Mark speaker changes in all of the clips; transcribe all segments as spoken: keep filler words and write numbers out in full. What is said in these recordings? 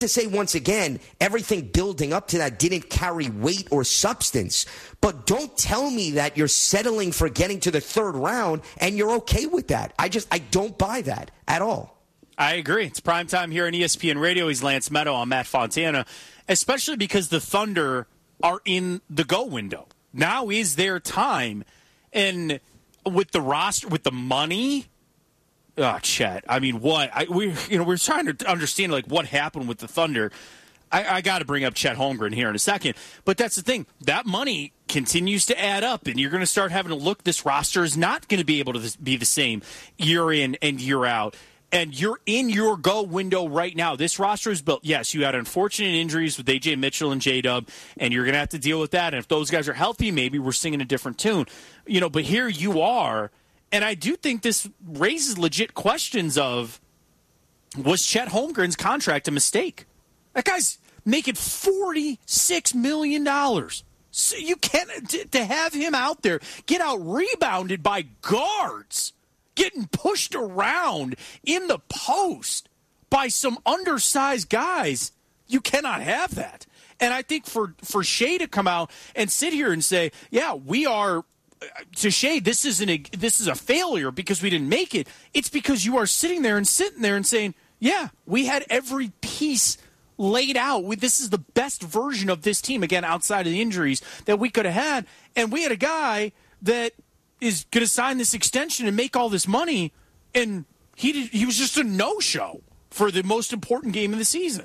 Speaker 1: to say once again, everything building up to that didn't carry weight or substance. But don't tell me that you're settling for getting to the third round and you're okay with that. I just, I don't buy that at all.
Speaker 2: I agree. It's primetime here on E S P N Radio. He's Lance Meadow. I'm Matt Fontana, especially because the Thunder are in the go window. Now is their time. And with the roster, with the money, oh, Chet, I mean, what? I, we, you know, we're trying to understand, like, what happened with the Thunder. I, I got to bring up Chet Holmgren here in a second. But that's the thing. That money continues to add up, and you're going to start having to look. This roster is not going to be able to be the same year in and year out. And you're in your go window right now. This roster is built. Yes, you had unfortunate injuries with A J Mitchell and J-Dub, and you're going to have to deal with that. And if those guys are healthy, maybe we're singing a different tune. You know, but here you are. And I do think this raises legit questions of, was Chet Holmgren's contract a mistake? That guy's making forty-six million dollars. So you can't, to have him out there, get out rebounded by guards, getting pushed around in the post by some undersized guys, you cannot have that. And I think for, for Shea to come out and sit here and say, yeah, we are, to Shea, this isn't a, this is a failure because we didn't make it. It's because you are sitting there and sitting there and saying, yeah, we had every piece laid out. This is the best version of this team, again, outside of the injuries, that we could have had. And we had a guy that is going to sign this extension and make all this money, and he did, he was just a no-show for the most important game of the season.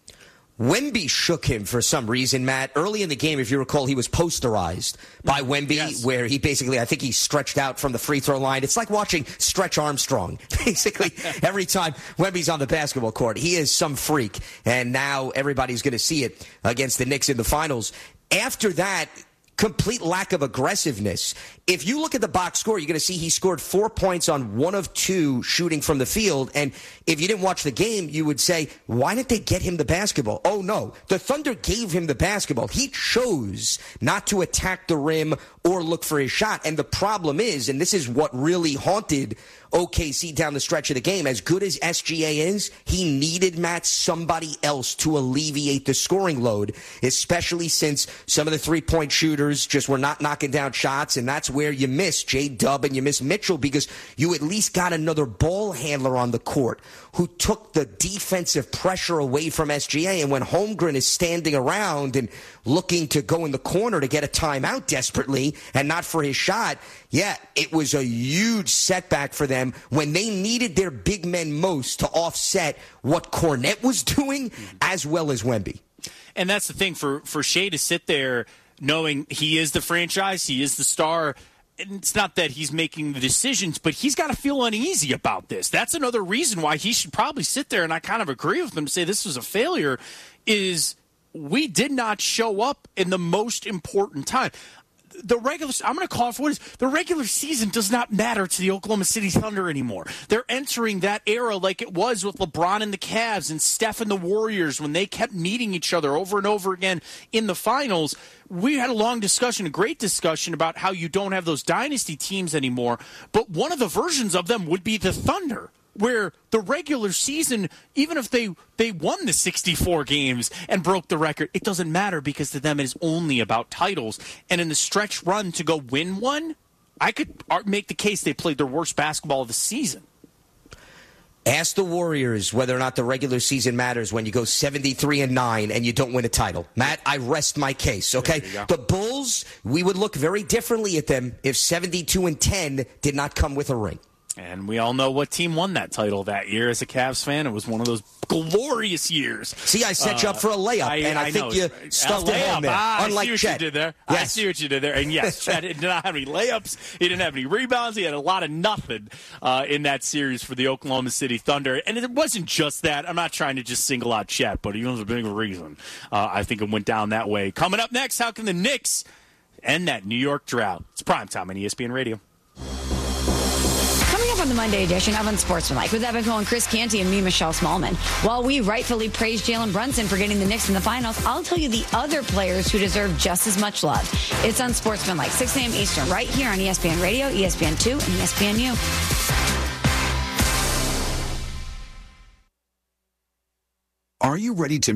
Speaker 1: Wemby shook him for some reason, Matt. Early in the game, if you recall, he was posterized by Wemby, yes, where he basically, I think he stretched out from the free throw line. It's like watching Stretch Armstrong. Basically, every time Wemby's on the basketball court, he is some freak. And now everybody's going to see it against the Knicks in the finals. After that, complete lack of aggressiveness. If you look at the box score, you're going to see he scored four points on one of two shooting from the field. And if you didn't watch the game, you would say, why didn't they get him the basketball? Oh, no. The Thunder gave him the basketball. He chose not to attack the rim or look for his shot. And the problem is, and this is what really haunted O K C down the stretch of the game, as good as S G A is, he needed, Matt, somebody else to alleviate the scoring load, especially since some of the three-point shooters just were not knocking down shots, and that's where you miss J-Dub and you miss Mitchell, because you at least got another ball handler on the court who took the defensive pressure away from S G A. And when Holmgren is standing around and looking to go in the corner to get a timeout desperately and not for his shot, yeah, it was a huge setback for them when they needed their big men most to offset what Kornet was doing, as well as Wemby.
Speaker 2: And that's the thing, for, for Shea to sit there knowing he is the franchise, he is the star. And it's not that he's making the decisions, but he's got to feel uneasy about this. That's another reason why he should probably sit there, and I kind of agree with him, say this was a failure, is we did not show up in the most important time. The regular, I'm going to call it for what it is. The regular season does not matter to the Oklahoma City Thunder anymore. They're entering that era like it was with LeBron and the Cavs and Steph and the Warriors when they kept meeting each other over and over again in the finals. We had a long discussion, a great discussion about how you don't have those dynasty teams anymore, but one of the versions of them would be the Thunder, where the regular season, even if they, they won the sixty-four games and broke the record, it doesn't matter because to them it is only about titles. And in the stretch run to go win one, I could make the case they played their worst basketball of the season.
Speaker 1: Ask the Warriors whether or not the regular season matters when you go seventy-three and nine and you don't win a title. Matt, I rest my case, okay? The Bulls, we would look very differently at them if seventy-two and ten did not come with a ring.
Speaker 2: And we all know what team won that title that year as a Cavs fan. It was one of those glorious years.
Speaker 1: See, I set uh, you up for a layup, I, and I, I think know. you stuffed it home there.
Speaker 2: Ah,
Speaker 1: Unlike
Speaker 2: I see what
Speaker 1: Chet.
Speaker 2: you did there.
Speaker 1: Yes.
Speaker 2: I see what you did there. And yes, Chet did not have any layups. He didn't have any rebounds. He had a lot of nothing uh, in that series for the Oklahoma City Thunder. And it wasn't just that. I'm not trying to just single out Chet, but he was a big reason. Uh, I think it went down that way. Coming up next, how can the Knicks end that New York drought? It's primetime on E S P N Radio.
Speaker 3: Coming up on the Monday edition of Unsportsmanlike with Evan Cohen, Chris Canty, and me, Michelle Smallman. While we rightfully praise Jalen Brunson for getting the Knicks in the finals, I'll tell you the other players who deserve just as much love. It's Unsportsmanlike, six a.m. Eastern, right here on E S P N Radio, E S P N two, and E S P N U.
Speaker 4: Are Are you ready to